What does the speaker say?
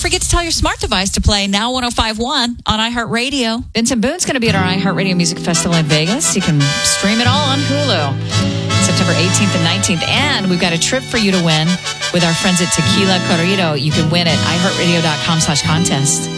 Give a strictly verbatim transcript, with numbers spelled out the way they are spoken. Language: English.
forget to tell your smart device to play Now one oh five point one on iHeartRadio. Vincent Boone's going to be at our iHeartRadio Music Festival in Vegas. You can stream it all on Hulu. September eighteenth and nineteenth. And we've got a trip for you to win with our friends at Tequila Corrido. You can win at iHeartRadio.com slash contest.